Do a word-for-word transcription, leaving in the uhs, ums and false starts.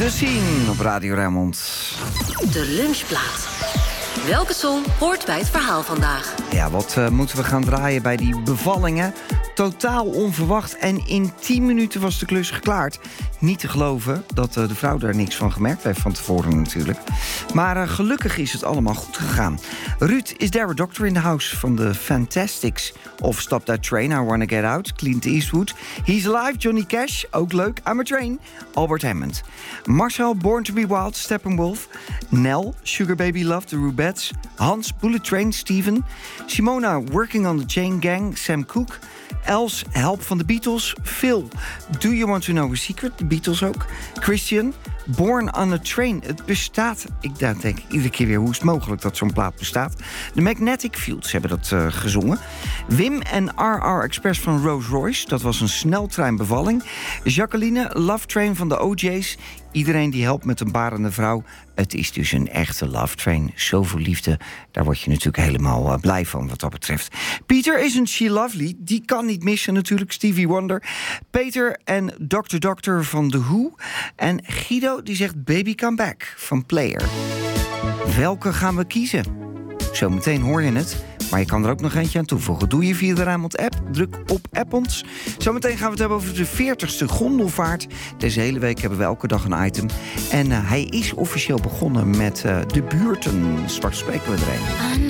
The Scene op Radio Rijnmond. De lunchplaat. Welke song hoort bij het verhaal vandaag? Ja, wat uh, moeten we gaan draaien bij die bevallingen? Totaal onverwacht en in tien minuten was de klus geklaard. Niet te geloven dat uh, de vrouw daar niks van gemerkt heeft van tevoren natuurlijk. Maar uh, gelukkig is het allemaal goed gegaan. Ruud is there a doctor in the house van de Fantastics. Of Stop That Train, I Wanna Get Out, Clint Eastwood. He's Alive, Johnny Cash, ook leuk, I'm a Train, Albert Hammond. Marcel, Born to be Wild, Steppenwolf. Nel, Sugar Baby Love, The Rubettes. Hans, Bullet Train, Steven. Simona, Working on the Chain Gang, Sam Cooke. Els, Help van de Beatles. Phil, Do You Want to Know a Secret? De Beatles ook. Christian, Born on a Train. Het bestaat. Ik denk iedere keer weer hoe is het mogelijk dat zo'n plaat bestaat. De Magnetic Fields hebben dat uh, gezongen. Wim en R R Express van Rolls Royce. Dat was een sneltreinbevalling. Jacqueline, Love Train van de O J's. Iedereen die helpt met een barende vrouw. Het is dus een echte love train. Zoveel liefde, daar word je natuurlijk helemaal uh, blij van wat dat betreft. Peter, Isn't She Lovely? Die kan niet missen natuurlijk, Stevie Wonder. Peter en dokter Doctor van The Who. En Guido die zegt Baby Come Back van Player. Welke gaan we kiezen? Zometeen hoor je het. Maar je kan er ook nog eentje aan toevoegen. Doe je via de Rijnmond-app. Druk op App ons. Zometeen gaan we het hebben over de veertigste gondelvaart. Deze hele week hebben we elke dag een item. En uh, hij is officieel begonnen met uh, de buurten. Straks spreken we er een.